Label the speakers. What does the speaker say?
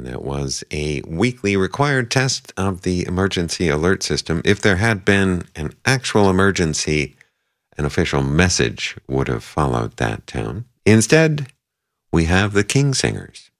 Speaker 1: and it was a weekly required test of the emergency alert system. If there had been an actual emergency, an official message would have followed that tone. Instead, we have the King Singers.